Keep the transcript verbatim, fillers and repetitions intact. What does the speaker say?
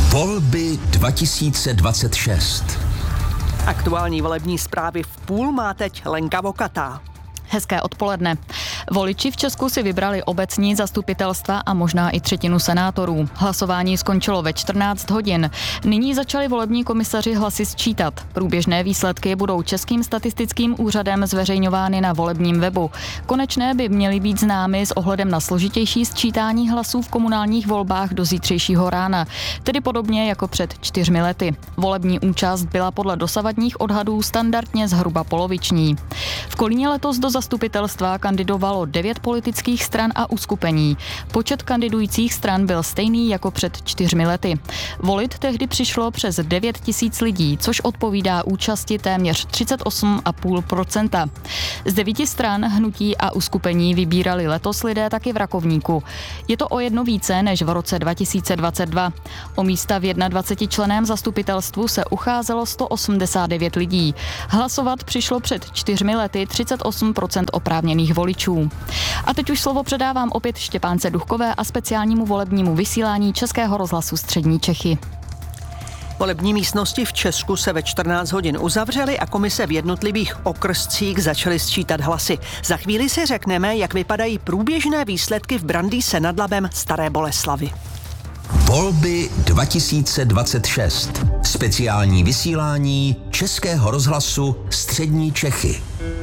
Volby dva tisíce dvacet šest. Aktuální volební zprávy v půl má teď Lenka Vokatá. Hezké odpoledne. Voliči v Česku si vybrali obecní zastupitelstva a možná i třetinu senátorů. Hlasování skončilo ve čtrnáct hodin. Nyní začali volební komisaři hlasy sčítat. Průběžné výsledky budou Českým statistickým úřadem zveřejňovány na volebním webu. Konečné by měly být známy s ohledem na složitější sčítání hlasů v komunálních volbách do zítřejšího rána, tedy podobně jako před čtyřmi lety. Volební účast byla podle dosavadních odhadů standardně zhruba poloviční. V Kolíně letos do zastupitelstva kandidovalo devět politických stran a uskupení. Počet kandidujících stran byl stejný jako před čtyřmi lety. Volit tehdy přišlo přes devět tisíc lidí, což odpovídá účasti téměř třicet osm celá pět procenta. Z devíti stran, hnutí a uskupení vybírali letos lidé taky v Rakovníku. Je to o jedno více než v roce dva tisíce dvacet dva. O místa v dvacetijednočlenném zastupitelstvu se ucházelo sto osmdesát devět lidí. Hlasovat přišlo před čtyřmi lety třicet osm procent oprávněných voličů. A teď už slovo předávám opět Štěpánce Duchkové a speciálnímu volebnímu vysílání Českého rozhlasu Střední Čechy. Volební místnosti v Česku se ve čtrnáct hodin uzavřely a komise v jednotlivých okrscích začaly sčítat hlasy. Za chvíli si řekneme, jak vypadají průběžné výsledky v Brandýse nad Labem Staré Boleslavi. Volby dva tisíce dvacet šest. Speciální vysílání Českého rozhlasu Střední Čechy.